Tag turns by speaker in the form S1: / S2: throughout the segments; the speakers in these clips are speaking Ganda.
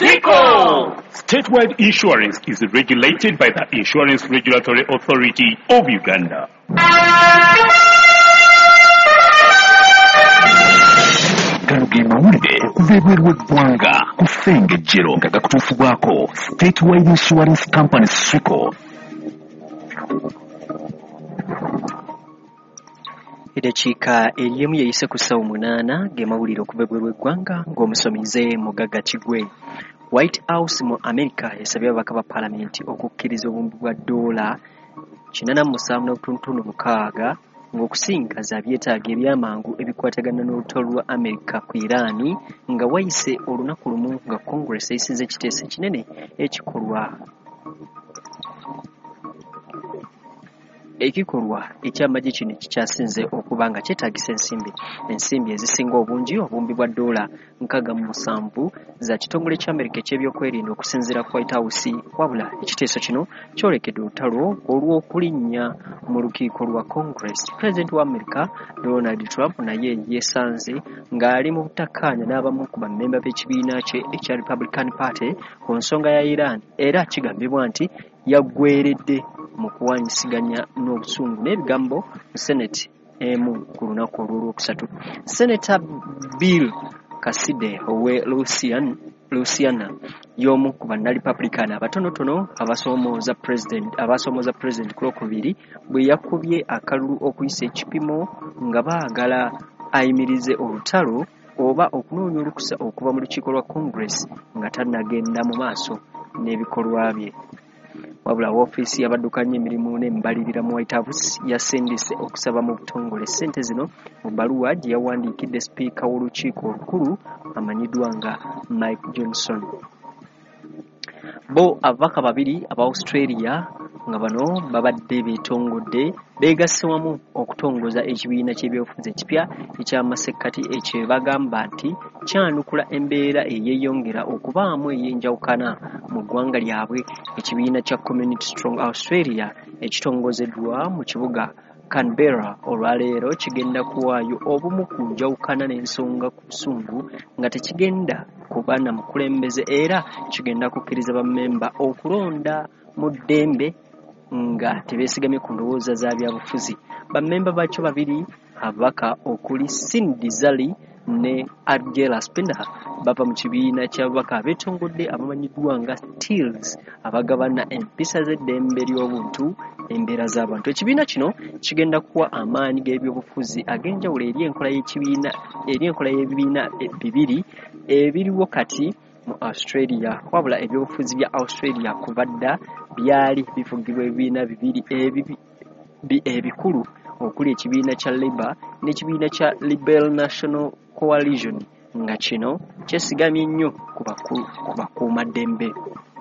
S1: Siko! Statewide insurance is regulated by the Insurance Regulatory Authority of Uganda.
S2: Gano ge mawulire okuva ebweru w'eggwanga ku ffengejjero nga gakutuufibwako Statewide Insurance Company Siko.
S3: Edakiika erimu yeyise ku ssaawa 8 ge mawulire okuva ebweru w'eggwanga ng'omusomize Mugaga Kigwe. White House mu America yasabye ababaka ba Paalamenti okukkiriza obumbi bwa $87.6 ng'okusingaza byetaaga ebyamangu ebikwatagana n'olutalo lwa America ku Iran nga wayise olunaku lumu nga Congress eyisiza ekiteeso kinene ekikolwa eky'amagye kino kikyasinze okuba nga kyetaagisa ensimbi ezisinga obungi obumbi bwa $67 za kitongole ky'Amerika eky'ebyokwerinda okusinziira ku White House. Wabula ekiteeso kino kyolekedde olutalo olw'okulinnya mu lukiiko lwa Congress. Pulezidenti wa Amerika Donald Trump naye yeesanze ng'ali mu butakkaanya n'abamu ku bammemba b'ekibiina kye ekya Republican Party ku nsonga ya Iran, era kigambibwa nti yaggweeredde mu kuwanyisiganya n'obusungu n'ebigambo mu Senate emu ku lunaku olw'olwokusatu. Senator Bill Cassidy owe Louisiana y'omu ku bannarepublican abatonotono abasoomooza president ku Lwokubiri bwe yakubye akalulu okuyisa ekipimo nga baagala ayimirize olutalo oba okunoonya olukusa okuva mu lukiiko lwa Congress nga tannagenda mu maaso n'ebikolwa bye. Wabula woofiisi y'abaddukanya emirimu n'embalirira mu White House yasindise okusaba mu butongole ssente zino mu bbaluwa gye yawandiikidde sipiika w'olukiiko olukulu amanyiddwa nga Mike Johnson. Bo ababaka babiri aba Australia nga bano babadde beetongodde beegasse wamu okutongoza ekibiina ky'ebyobufuzi ekipya eky'amasekkati ekyo bagamba nti kyanukula embeera eyeeyongera okubaamu ey'enjawukana mu ggwanga lyabwe. Ekibiina kya Community Strong Australia ekitongozeddwa mu kibuga Canberra olwaleero kigenda kuwaayo obumu ku njawukana n'ensonga ku busungu nga tekigenda kuba na mukulembeze, era kigenda kukkiriza bammemba okulonda mu ddembe nga tebeesigamye ku ndowooza za byabufuzi. Bammemba baakyo babiri ababaka okuli Cindy Zali ne Angela Spender bava mu kibiina ky'ababaka abeetongodde abamanyiddwa nga Teals abagabana empisa z'eddembe ly'obuntu embeera z'abantu. Ekibiina kino kigenda kuwa amaanyi g'ebyobufuzi ag'enjawulo eri enkola y'ebibiina bibiri ebiriwo kati mu Australia. Wabula ebyobufuzi bya Australia kuva dda byali bifugibwa ebibiina bibiri ebikulu okuli ekibiina kya Labour n'ekibiina kya Liberal National Coalition, nga kino kyesigamye nnyo ku bakuumaddembe.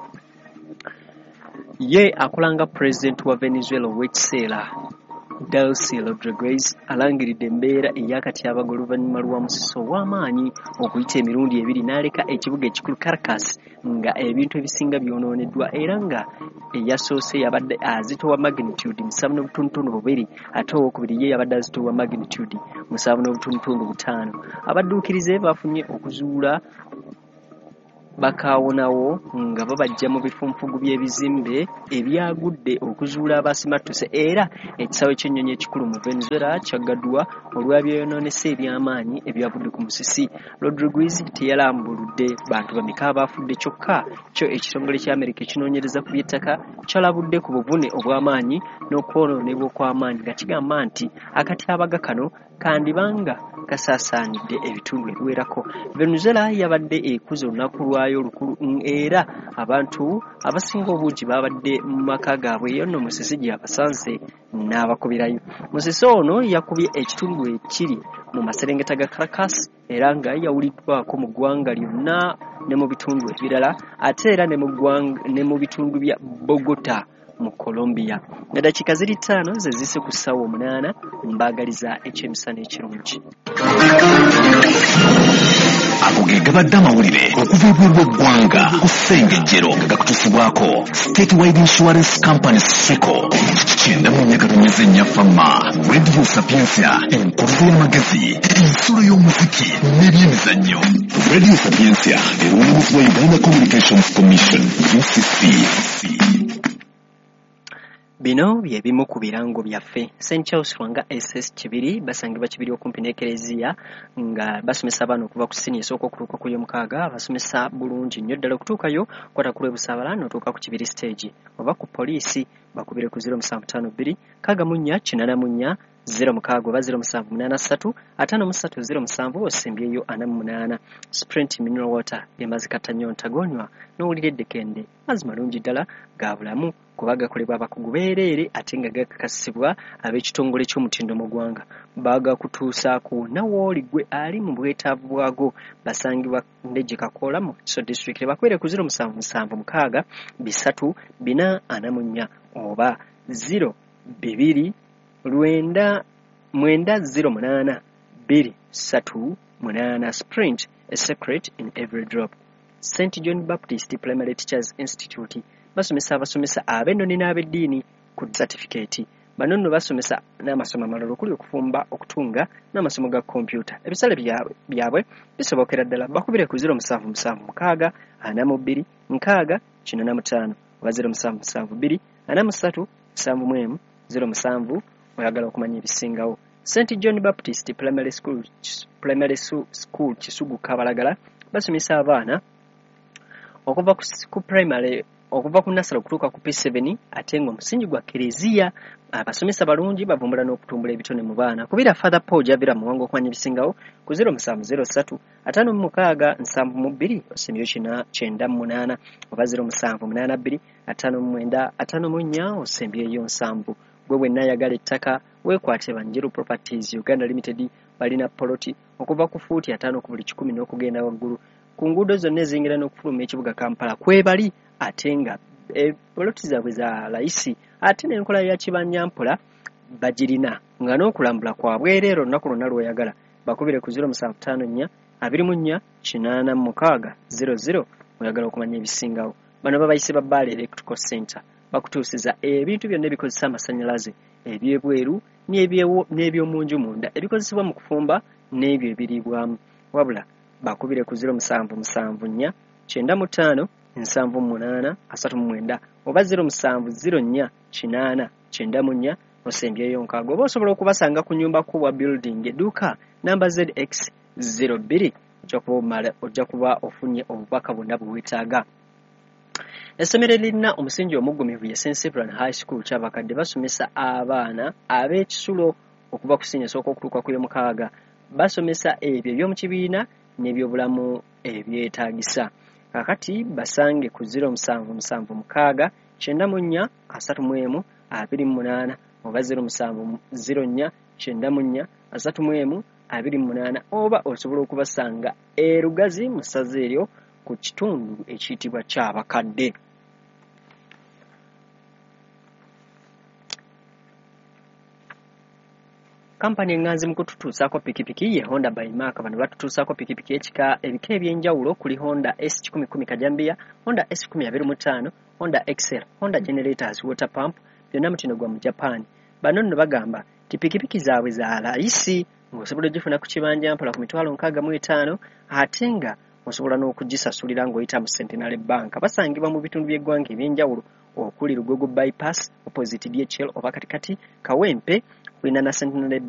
S3: Ye akulanga pulezidenti wa Venezuela ow'ekiseera Delcy Rodriguez alangiridde embeera ey'akatyabaga oluvannyuma lwa musiso ow'amaanyi okuyita emirundi ebiri n'aleka ekibuga ekikulu Caracas nga ebintu ebisinga byonooneddwa, era nga eyasoose yabadde azitowa magnitude 7.2 ate owokubiri ye yabadde azitowa magnitude 7.5. Abadduukirize bafunye okuzuula bakaawonawo nga babajja mu bifunfugu by'ebizimbe ebyagudde okuzuula abasimattuse, era ekisaawe ky'ennyonyi ekikulu mu Venezuela kyaggaddwa olw'ebyonoonese eby'amaanyi ebyavudde ku musisi. Rodriguez teyalambuludde bantu bameka abaafudde, kyokka kyo ekitongole ky'Amerika ekinoonyereza ku by'ettaka kyalabudde ku buvune obw'amaanyi n'okwonoonebwa okw'amaanyi nga kigamba nti akatyabaga kano kandibanga kasaasaanidde ebitundu ebiwerako. Venezuela yabadde ekuza olunaku lwayo olukulu, era abantu abasinga obungi babadde mu maka gaabwe eyo nno musisi gyabasanze n'abakubirayo. Musisi ono yakubye ekitundu ekiri mu maserengeta ga Caracas, era nga yawuliddwako mu ggwanga lyonna ne mu bitundu ebirala, ate era ne mu bitundu bya Bogota mu Colombia. Eddakiika ziri 5 ze zise ku ssaawa 8 mbaagaliza ekyemisana ekirungi.
S2: Ago ge gabadde amawulire okuva ebweru w'eggwanga ku ssengejjero nga gakutuusibwako Statewide Insurance Company Swico. Kyenda mu myaka tunyeze nnyafama Radio Sapiensia enkuluze y'amagezi ensulo y'omuziki n'ebyemizannyo. Radio Sapiensia erw'omuguzi wa Uganda Communications Commission UCC.
S3: Bino bye bimu ku birango byaffe. St. Charles Lwanga SS Kibiri basangibwa Kibiri okumpi n'ekereziya nga basomesa abaana okuva ku siniya esooka okutuuka ku y'omukaaga. Basomesa bulungi nnyo ddala okutuukayo kwata ku lw'ebusaabala n'otuuka ku Kibiri stage. Oba ku poliisi bakubire ku 0752 Kagamunya 84 06 oba 0783 5307 osembyeyo 48. Sprint Mineral Water emazikata nnyo ntagonywa n'owulira eddekende mazzi malungi ddala ga bulamu kuba gakolebwa abakugu beereere ate nga gakakasibwa ab'ekitongole ky'omutindo mu ggwanga. Bagakutuusaako nawooli gwe ali mu bwetaavu bwago. Basangibwa Ndejje Kakoola mu Kiso District. Bakwere ku 0776 344 oba 02 Lwenda 908 238. Sprint, a secret in every drop. St. John Baptist Primary Teachers Institute basomesa abasomesa ab'ennoni n'ab'eddiini ku certificate. Bano nno basomesa n'amasomo amalala okuli okufumba, okutunga n'amasomo ga kompyuta. Ebisale byabwe bisobokera ddala. Bakubire ku 0776 42 645 oba 0772 43 71 oyagala okumanya ebisingawo. St. John Baptist Primary School Kisugu Kabalagala basomesa abaana okuva ku primary okuva ku nasala okutuuka ku P7 ate nga omusingi gwa kereziya. Abasomesa balungi bavumbula n'okutumbula ebitone mu baana. Kubira Father Paul Javira muwango okumanya ebisingawo ku 0703 56 72 osembyeyo 98 oba 0782 59 54 osembyeyo 7. Gwe wenna ayagala ettaka weekwate Banjeru Properties Uganda Limited balina poloti okuva ku fuuti 5 ku buli 10 n'okugenda waggulu ku nguudo zonna ezingira n'okufuluma ekibuga Kampala kwebali ate nga poloti zaabwe za layisi ate n'enkola ya Kibannyampola bagirina nga n'okulambula kwabwe leero olunaku lwonna lweyagala. Bakubire ku 0754 24 86 00 oyagala okumanya ebisingawo. Bano babayise ba Bale Electrical Center bakutuusiza ebintu byonna ebikozesa amasannyalaze ebyebweru n'ebyomunju munda ebikozesebwa mu kufumba n'ebyo ebiriibwamu. Wabula bakubire ku 0774 95 78 39 oba 0704 8 94 osembyeyo nkaago. Oba osobola okubasanga ku nyumba kubwa building edduuka namba ZX 02 ojja kuba ofunye obubaka bwonna bwe weetaaga. Essomero lirina omusingi omuggumivu ye St. Cyprian High School ky'abakadde basomesa abaana ab'ekisulo okuva ku siniya esooka okutuuka ku y'omukaaga. Basomesa ebyo eby'omu kibiina n'ebyobulamu ebyetaagisa. Kakati basange ku 0776 94 31 28 oba 0704 94 31 28 oba osobola okubasanga Lugazi mu ssaza eryo ku kitundu ekiyitibwa ky'abakadde. Kampani enganzi mu kututuusaako pikipiki ye Honda by Mark. Bano batutuusaako pikipiki ebika ebyenjawulo kuli Honda S1010 Kajambiya, Honda S1025, Honda XL, Honda Generators Water Pump byonna mutindo gwa mu Japan. Bano nno bagamba ti pikipiki zaabwe za layisi ng'osobola ogifuna ku Kibannyampola ku $65,000 ate nga osobola n'okugisasulira ng'oyita mu Centenary Bank. Basangibwa mu bitundu by'eggwanga ebyenjawulo okuli Lugogo bypass opposite DHL oba katikati Kawempe kulina na Centenary